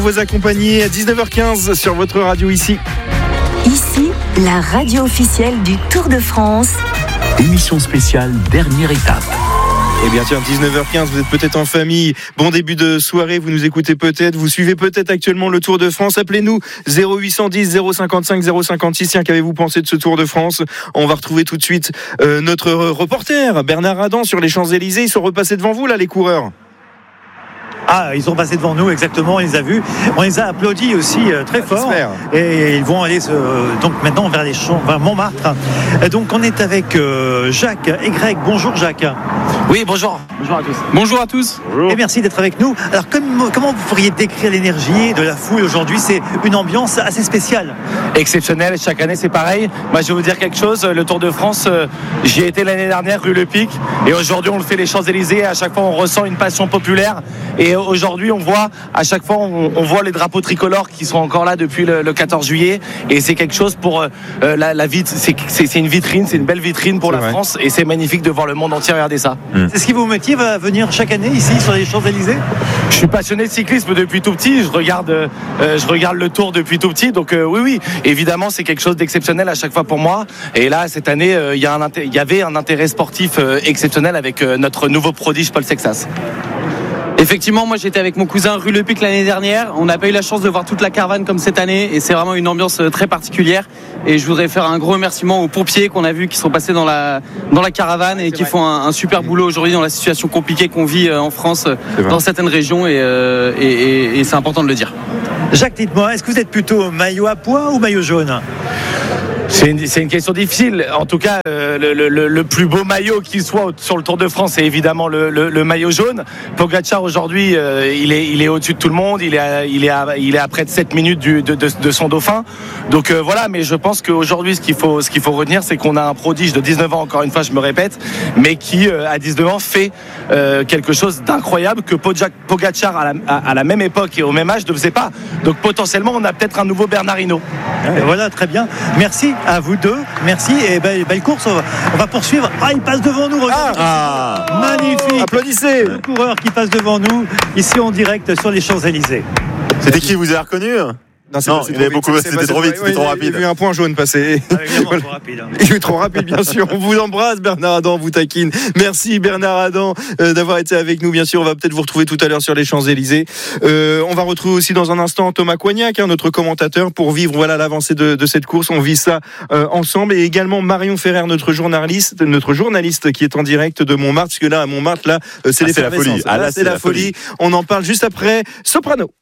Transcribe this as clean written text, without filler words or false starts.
Vous accompagnez à 19h15 sur votre radio ici. Ici, la radio officielle du Tour de France. Émission spéciale, dernière étape. Eh bien tiens, 19h15, vous êtes peut-être en famille, bon début de soirée, vous nous écoutez peut-être, vous suivez peut-être actuellement le Tour de France, appelez-nous 0810 055 056, tiens, qu'avez-vous pensé de ce Tour de France? On va retrouver tout de suite notre reporter Bernard Adam sur les Champs-Élysées, ils sont repassés devant vous là les coureurs. Ah, ils sont passés devant nous, exactement, on les a vus. On les a applaudis aussi très fort. J'espère. Et ils vont aller donc maintenant vers les champs, vers Montmartre. Donc on est avec Jacques et Greg. Bonjour Jacques. Oui, bonjour. Bonjour à tous. Bonjour à tous. Et merci d'être avec nous. Alors comment vous pourriez décrire l'énergie de la foule aujourd'hui? C'est une ambiance assez spéciale. Exceptionnel, chaque année c'est pareil. Moi je vais vous dire quelque chose, le Tour de France, j'y ai été l'année dernière rue Le Pic et aujourd'hui on le fait les Champs-Élysées et à chaque fois on ressent une passion populaire et aujourd'hui on voit à chaque fois on voit les drapeaux tricolores qui sont encore là depuis le 14 juillet et c'est quelque chose pour la vie, c'est une vitrine, c'est une belle vitrine pour la France et c'est magnifique de voir le monde entier regarder ça. C'est ce qui vous motive à venir chaque année ici sur les Champs-Élysées? Je suis passionné de cyclisme depuis tout petit, je regarde le Tour depuis tout petit, donc oui, évidemment c'est quelque chose d'exceptionnel à chaque fois pour moi. Et là cette année, il y avait un intérêt sportif exceptionnel avec notre nouveau prodige Paul Sexas. Effectivement, moi j'étais avec mon cousin rue Le Pic l'année dernière. On n'a pas eu la chance de voir toute la caravane comme cette année et c'est vraiment une ambiance très particulière. Et je voudrais faire un gros remerciement aux pompiers qu'on a vus qui sont passés dans la caravane et qui font un super boulot aujourd'hui dans la situation compliquée qu'on vit en France dans certaines régions et c'est important de le dire. Jacques, dites-moi, est-ce que vous êtes plutôt maillot à pois ou maillot jaune? C'est une question difficile. En tout cas, le plus beau maillot qu'il soit sur le Tour de France, c'est évidemment le maillot jaune. Pogacar aujourd'hui, il est au-dessus de tout le monde. Il est à près de 7 minutes de son dauphin. Donc voilà. Mais je pense qu'aujourd'hui, ce qu'il faut retenir, c'est qu'on a un prodige de 19 ans. Encore une fois, je me répète, mais qui à 19 ans fait quelque chose d'incroyable que Pogacar à la même époque et au même âge ne faisait pas. Donc potentiellement, on a peut-être un nouveau Bernard Hinault. Voilà, très bien. Merci à vous deux. Merci et belle course. On va poursuivre. Ah, il passe devant nous. Regardez. Magnifique. Applaudissez. Le coureur qui passe devant nous ici en direct sur les Champs-Élysées. C'était qui, vous avez reconnu? Non, il avait beaucoup, c'était trop vite, c'était trop rapide. Il a vu un point jaune passer. Évidemment, trop rapide. Il est trop rapide, bien sûr. On vous embrasse, Bernard Adam, on vous taquine. Merci, Bernard Adam, d'avoir été avec nous. Bien sûr, on va peut-être vous retrouver tout à l'heure sur les Champs-Élysées. On va retrouver aussi dans un instant Thomas Coignac, notre commentateur, pour vivre l'avancée de cette course. On vit ça ensemble. Et également Marion Ferrer, notre journaliste qui est en direct de Montmartre. Parce que là, à Montmartre, c'est la folie. C'est la folie. On en parle juste après Soprano.